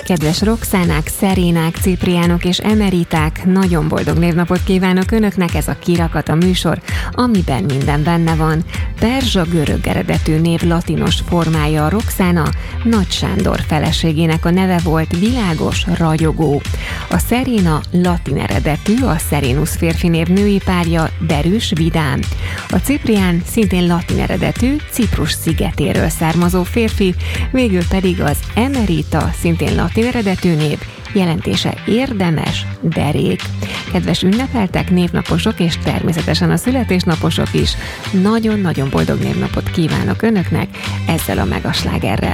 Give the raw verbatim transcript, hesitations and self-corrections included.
Kedves Roxánák, Szerénák, Cipriánok és Emeriták, nagyon boldog névnapot kívánok Önöknek, ez a Kirakat a műsor, amiben minden benne van. Perzsa görög eredetű név latinos formája a Roxana, Nagy Sándor feleségének a neve volt, világos, ragyogó. A Szeréna latin eredetű, a Serenus férfi név női párja, derűs, vidám. A Ciprián szintén latin eredetű, Ciprus szigetéről származó férfi, végül pedig az Emerita, szintén latin eredetű név, jelentése érdemes, derék. Kedves ünnepeltek, névnaposok és természetesen a születésnaposok is, nagyon-nagyon boldog névnapot kívánok Önöknek ezzel a megaslágerrel.